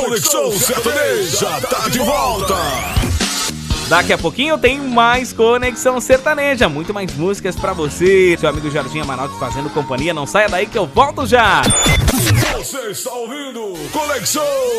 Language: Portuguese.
Conexão Sertaneja tá de volta. Daqui a pouquinho tem mais Conexão Sertaneja, muito mais músicas pra você. Seu amigo Jorginho Amaral te fazendo companhia, não saia daí que eu volto já. Você está ouvindo Conexão